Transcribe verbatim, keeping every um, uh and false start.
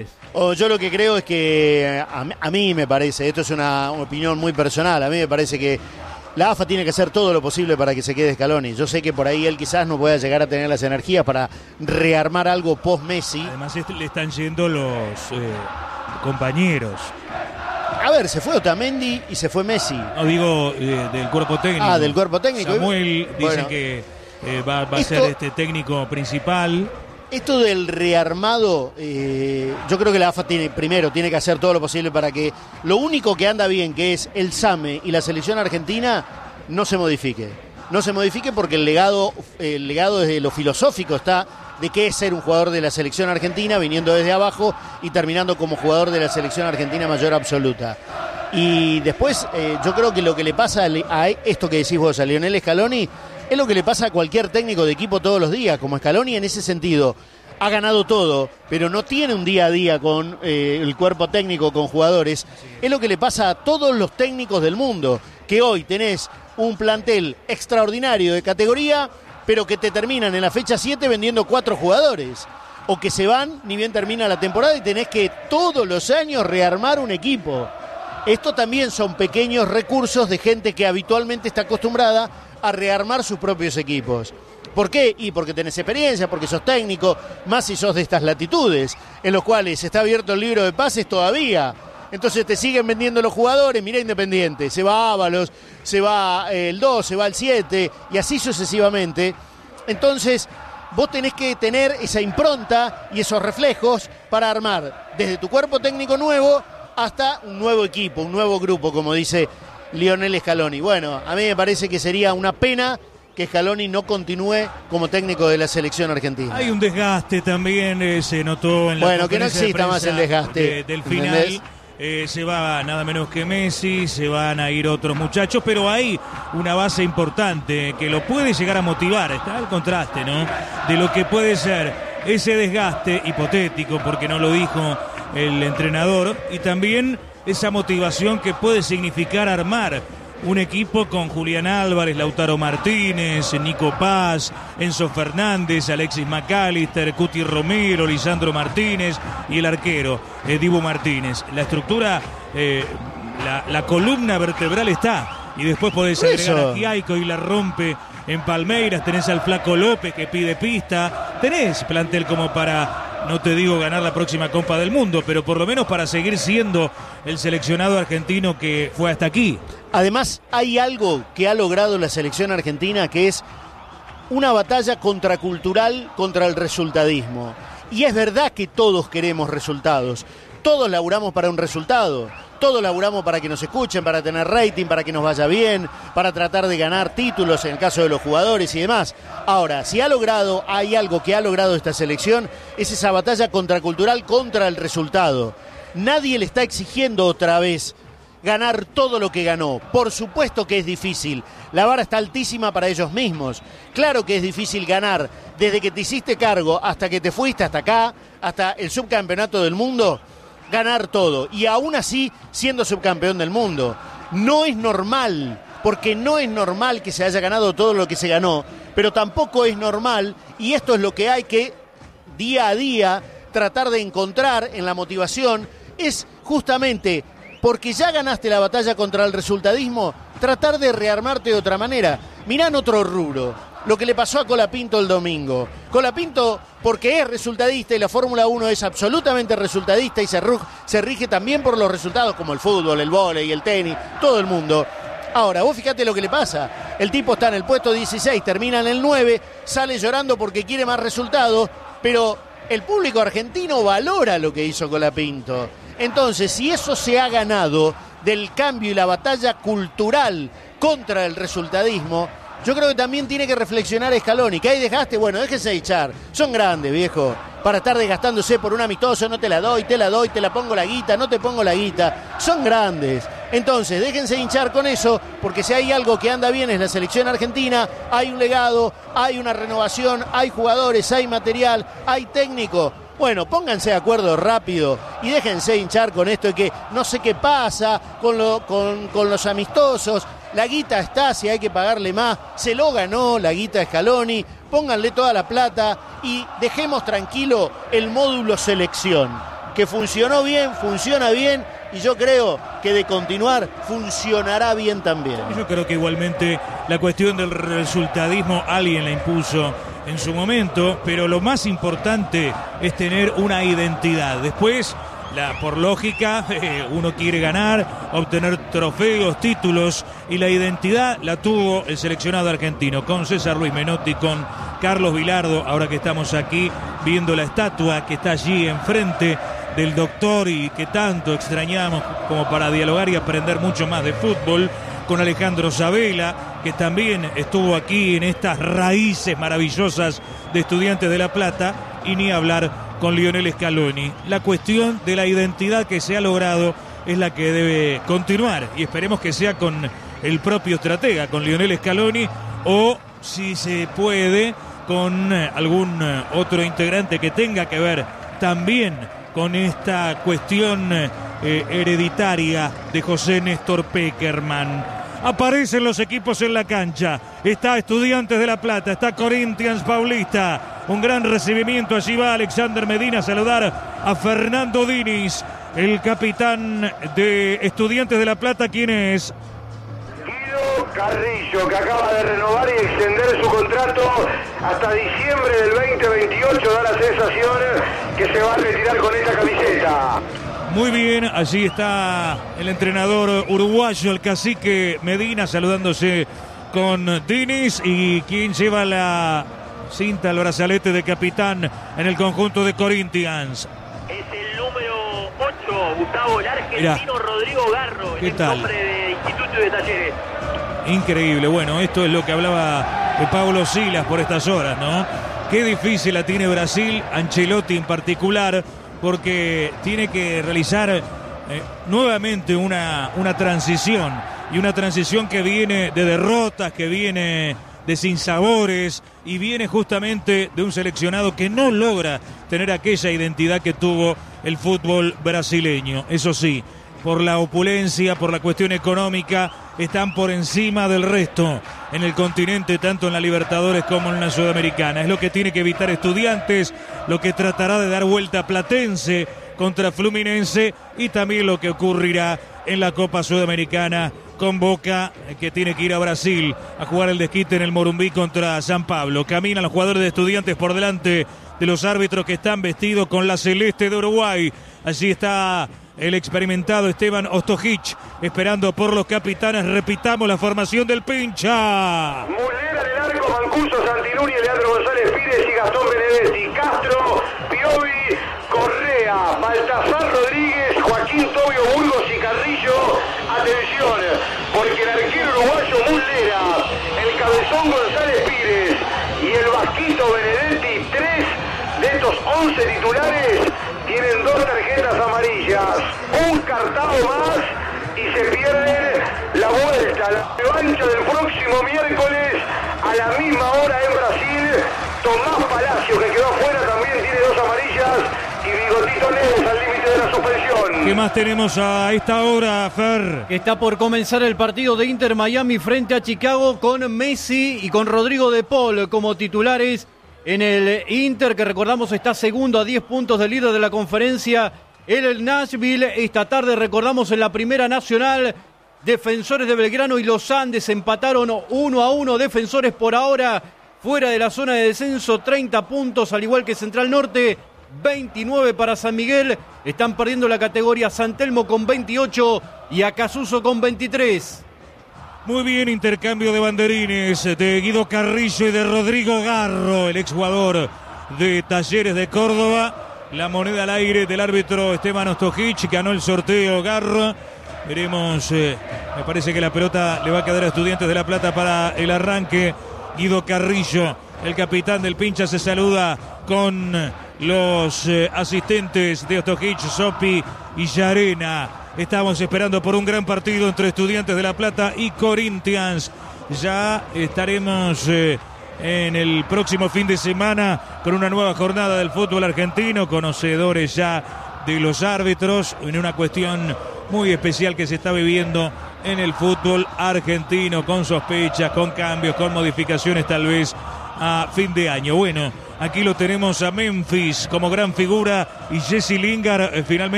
Oh, yo lo que creo es que a, a mí me parece, esto es una opinión muy personal, a mí me parece que la A F A tiene que hacer todo lo posible para que se quede Scaloni. Yo sé que por ahí él quizás no pueda llegar a tener las energías para rearmar algo post-Messi. Además le están yendo los eh, compañeros. A ver, se fue Otamendi y se fue Messi. No, digo eh, del cuerpo técnico. Ah, del cuerpo técnico. Samuel dicen bueno, que eh, va, va esto, a ser este técnico principal. Esto del rearmado, eh, yo creo que la A F A tiene, primero, tiene que hacer todo lo posible para que lo único que anda bien, que es el SAME y la selección argentina, no se modifique. No se modifique porque el legado, el legado desde lo filosófico está de qué es ser un jugador de la selección argentina, viniendo desde abajo y terminando como jugador de la selección argentina mayor absoluta. Y después, eh, yo creo que lo que le pasa a esto que decís vos, a Lionel Scaloni, es lo que le pasa a cualquier técnico de equipo todos los días, como Scaloni en ese sentido. Ha ganado todo, pero no tiene un día a día con eh, el cuerpo técnico, con jugadores. Es lo que le pasa a todos los técnicos del mundo, que hoy tenés un plantel extraordinario de categoría, pero que te terminan en la fecha siete vendiendo cuatro jugadores. O que se van, ni bien termina la temporada, y tenés que todos los años rearmar un equipo. Esto también son pequeños recursos de gente que habitualmente está acostumbrada a rearmar sus propios equipos. ¿Por qué? Y porque tenés experiencia, porque sos técnico, más si sos de estas latitudes, en los cuales está abierto el libro de pases todavía. Entonces te siguen vendiendo los jugadores, mirá Independiente, se va Ábalos, se va el dos, se va el siete, y así sucesivamente. Entonces vos tenés que tener esa impronta y esos reflejos para armar desde tu cuerpo técnico nuevo hasta un nuevo equipo, un nuevo grupo, como dice Lionel Scaloni. Bueno, a mí me parece que sería una pena que Scaloni no continúe como técnico de la selección argentina. Hay un desgaste también, eh, se notó en la Bueno, que no exista más el desgaste de, del final. Eh, se va nada menos que Messi, se van a ir otros muchachos, pero hay una base importante que lo puede llegar a motivar. Está el contraste, ¿no? De lo que puede ser ese desgaste hipotético, porque no lo dijo el entrenador, y también esa motivación que puede significar armar un equipo con Julián Álvarez, Lautaro Martínez, Nico Paz, Enzo Fernández, Alexis McAllister, Cuti Romero, Lisandro Martínez y el arquero, eh, Dibu Martínez. La estructura, eh, la, la columna vertebral está, y después podés agregar a Giaico y la rompe en Palmeiras, tenés al Flaco López que pide pista, tenés plantel como para, no te digo ganar la próxima Copa del Mundo, pero por lo menos para seguir siendo el seleccionado argentino que fue hasta aquí. Además, hay algo que ha logrado la selección argentina, que es una batalla contracultural contra el resultadismo. Y es verdad que todos queremos resultados, todos laburamos para un resultado, todos laburamos para que nos escuchen, para tener rating, para que nos vaya bien, para tratar de ganar títulos en el caso de los jugadores y demás. Ahora, si ha logrado, hay algo que ha logrado esta selección, es esa batalla contracultural contra el resultado. Nadie le está exigiendo otra vez ganar todo lo que ganó. Por supuesto que es difícil. La vara está altísima para ellos mismos. Claro que es difícil ganar desde que te hiciste cargo hasta que te fuiste hasta acá, hasta el subcampeonato del mundo, ganar todo. Y aún así, siendo subcampeón del mundo. No es normal, porque no es normal que se haya ganado todo lo que se ganó, pero tampoco es normal, y esto es lo que hay que día a día tratar de encontrar en la motivación, es justamente porque ya ganaste la batalla contra el resultadismo, tratar de rearmarte de otra manera. Mirá en otro rubro, lo que le pasó a Colapinto el domingo. Colapinto, porque es resultadista y la Fórmula uno es absolutamente resultadista y se, se rige también por los resultados, como el fútbol, el vóley, el tenis, todo el mundo. Ahora, vos fíjate lo que le pasa. El tipo está en el puesto dieciséis, termina en el nueve, sale llorando porque quiere más resultados, pero el público argentino valora lo que hizo Colapinto. Entonces, si eso se ha ganado del cambio y la batalla cultural contra el resultadismo, yo creo que también tiene que reflexionar Scaloni. ¿Que hay desgaste? Bueno, déjense de echar. Son grandes, viejo. Para estar desgastándose por un amistoso, no te la doy, te la doy, te la pongo la guita, no te pongo la guita. Son grandes. Entonces, déjense hinchar con eso, porque si hay algo que anda bien es la selección argentina, hay un legado, hay una renovación, hay jugadores, hay material, hay técnico. Bueno, pónganse de acuerdo rápido y déjense hinchar con esto de que no sé qué pasa con, lo, con, con los amistosos. La guita está, si hay que pagarle más, se lo ganó la guita Scaloni, pónganle toda la plata y dejemos tranquilo el módulo selección. que funcionó bien, funciona bien, y yo creo que de continuar funcionará bien también. Yo creo que igualmente la cuestión del resultadismo alguien la impuso en su momento, pero lo más importante es tener una identidad. Después, la, por lógica, eh, uno quiere ganar, obtener trofeos, títulos, y la identidad la tuvo el seleccionado argentino, con César Luis Menotti, con Carlos Bilardo, ahora que estamos aquí viendo la estatua que está allí enfrente del doctor y que tanto extrañamos como para dialogar y aprender mucho más de fútbol, con Alejandro Sabela, que también estuvo aquí en estas raíces maravillosas de Estudiantes de La Plata, y ni hablar con Lionel Scaloni. La cuestión de la identidad que se ha logrado es la que debe continuar, y esperemos que sea con el propio estratega, con Lionel Scaloni, o si se puede con algún otro integrante que tenga que ver también con esta cuestión eh, hereditaria de José Néstor Pekerman. Aparecen los equipos en la cancha. Está Estudiantes de La Plata, está Corinthians Paulista. Un gran recibimiento. Allí va Alexander Medina a saludar a Fernando Diniz, el capitán de Estudiantes de La Plata. ¿Quién es? Guido Carrillo, que acaba de renovar y extender su contrato hasta diciembre del veinte veintiocho. Da la sensación que se va a retirar con esta camiseta. Muy bien, allí está el entrenador uruguayo, el cacique Medina, saludándose con Diniz, y quien lleva la cinta, el brazalete de capitán en el conjunto de Corinthians. Es el número ocho, Gustavo, el argentino. Mirá, Rodrigo Garro, ¿qué el tal? nombre de Instituto de Talleres. Increíble, bueno, esto es lo que hablaba de Paulo Silas por estas horas, ¿no? Qué difícil la tiene Brasil, Ancelotti en particular, porque tiene que realizar eh, nuevamente una, una transición, y una transición que viene de derrotas, que viene de sinsabores, y viene justamente de un seleccionado que no logra tener aquella identidad que tuvo el fútbol brasileño. Eso sí, por la opulencia, por la cuestión económica, están por encima del resto en el continente, tanto en la Libertadores como en la Sudamericana. Es lo que tiene que evitar Estudiantes, lo que tratará de dar vuelta a Platense contra Fluminense, y también lo que ocurrirá en la Copa Sudamericana con Boca, que tiene que ir a Brasil a jugar el desquite en el Morumbí contra San Pablo. Caminan los jugadores de Estudiantes por delante de los árbitros, que están vestidos con la celeste de Uruguay. Allí está el experimentado Esteban Ostojic esperando por los capitanes. Repitamos la formación del pincha. Mulera en el arco, Mancuso, Santinuri, Leandro González Pires y Gastón Benedetti. Castro, Piovi, Correa, Baltasar Rodríguez, Joaquín Tobio, Burgos y Carrillo. Atención, porque el arquero uruguayo Mulera, el cabezón González Pires y el vasquito Benedetti, tres de estos once titulares, tienen dos tarjetas amarillas, un cartado más, y se pierden la vuelta, la revancha del próximo miércoles a la misma hora en Brasil. Tomás Palacio, que quedó afuera, también tiene dos amarillas, y Bigotito Neves al límite de la suspensión. ¿Qué más tenemos a esta hora, Fer? Está por comenzar el partido de Inter Miami frente a Chicago, con Messi y con Rodrigo de Paul como titulares. En el Inter, que recordamos está segundo a diez puntos del líder de la conferencia, el Nashville. Esta tarde, recordamos, en la Primera Nacional, Defensores de Belgrano y los Andes empataron uno a uno. Defensores por ahora fuera de la zona de descenso, treinta puntos, al igual que Central Norte, veintinueve para San Miguel. Están perdiendo la categoría San Telmo con veintiocho y Acasuso con veintitrés. Muy bien, intercambio de banderines de Guido Carrillo y de Rodrigo Garro, el exjugador de Talleres de Córdoba. La moneda al aire del árbitro Esteban Ostojic, ganó el sorteo Garro. Veremos, eh, me parece que la pelota le va a quedar a Estudiantes de La Plata para el arranque. Guido Carrillo, el capitán del pincha, se saluda con los eh, asistentes de Ostojic, Sopi y Llarena. Estamos esperando por un gran partido entre Estudiantes de La Plata y Corinthians. Ya estaremos eh, en el próximo fin de semana con una nueva jornada del fútbol argentino, conocedores ya de los árbitros, en una cuestión muy especial que se está viviendo en el fútbol argentino, con sospechas, con cambios, con modificaciones tal vez a fin de año. Bueno, aquí lo tenemos a Memphis como gran figura y Jesse Lingard eh, finalmente